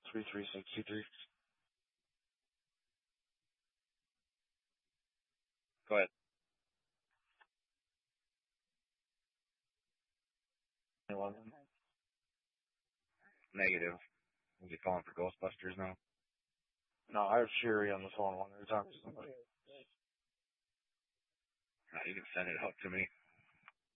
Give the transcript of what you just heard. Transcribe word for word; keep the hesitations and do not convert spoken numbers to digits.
three three six two three. Go ahead. eleven. Negative. Was he calling for Ghostbusters now? No, I have Sherry on the phone when they're talking to somebody. No, you can send it out to me.